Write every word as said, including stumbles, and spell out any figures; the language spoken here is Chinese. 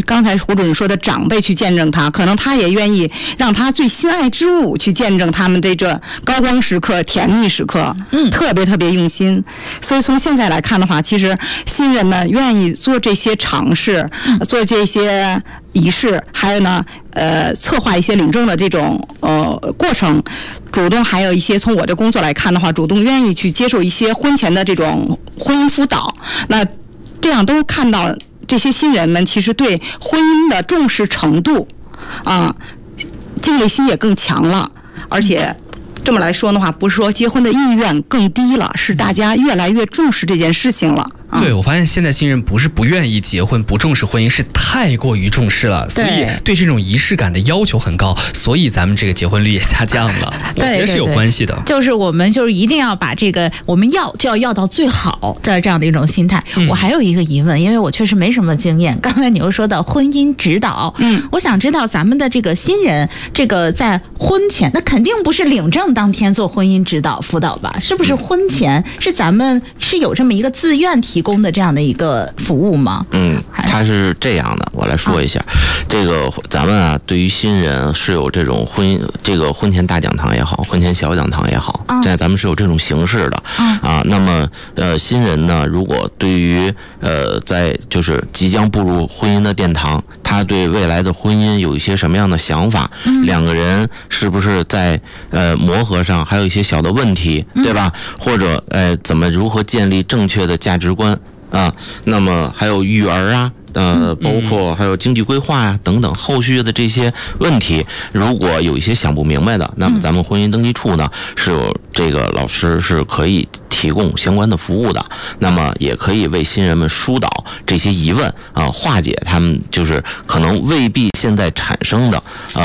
刚才胡主任说的长辈去见证他，可能他也愿意让他最心爱之物去见证他们的这高光时刻、甜蜜时刻，嗯，特别特别用心。所以从现在来看的话，其实新人们愿意做这些尝试，做这些仪式，还有呢，呃，策划一些领证的这种呃过程，主动还有一些从我这工作来看的话，主动愿意去接受一些婚前的这种婚姻辅导，那这样都看到这些新人们其实对婚姻的重视程度啊，敬畏心也更强了，而且这么来说的话，不是说结婚的意愿更低了，是大家越来越重视这件事情了。 对，我发现现在新人不是不愿意结婚，不重视婚姻，是太过于重视了，所以对这种仪式感的要求很高，所以咱们这个结婚率也下降了。我觉得是有关系的。 对对对，就是我们就是一定要把这个我们要就要要到最好的这样的一种心态。嗯、我还有一个疑问，因为我确实没什么经验。刚才你又说到婚姻指导，嗯，我想知道咱们的这个新人，这个在婚前，那肯定不是领证当天做婚姻指导辅导吧？是不是婚前是咱们是有这么一个自愿提供的这样的一个服务吗？ 嗯，它是这样的，我来说一下，啊、这个咱们啊，对于新人是有这种婚这个婚前大讲堂也好，婚前小讲堂也好，啊、在咱们是有这种形式的啊。啊那么呃，新人呢，如果对于呃在就是即将步入婚姻的殿堂，他对未来的婚姻有一些什么样的想法？嗯、两个人是不是在呃磨合上还有一些小的问题，嗯、对吧？或者呃怎么如何建立正确的价值观？啊，那么还有育儿啊，呃，包括还有经济规划呀、啊、等等后续的这些问题，如果有一些想不明白的，那么咱们婚姻登记处呢是有这个老师是可以提供相关的服务的，那么也可以为新人们疏导这些疑问啊，化解他们就是可能未必现在产生的呃